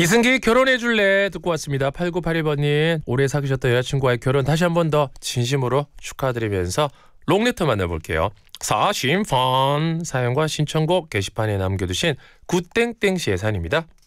이승기 결혼해줄래 듣고 왔습니다. 8981번님 오래 사귀셨던 여자친구와의 결혼 다시 한 번 더 진심으로 축하드리면서 롱레터 만나볼게요. 사심펀 사연과 신청곡 게시판에 남겨두신 굿땡땡씨의 사연입니다.